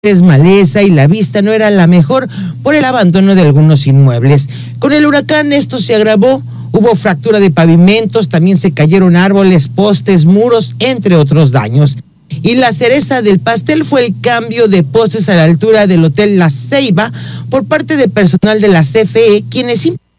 maleza y la vista no era la mejor por el abandono de algunos inmuebles. Con el huracán esto se agravó, hubo fractura de pavimentos, también se cayeron árboles, postes, muros, entre otros daños. Y la cereza del pastel fue el cambio de postes a la altura del Hotel La Ceiba por parte de personal de la CFE, quienes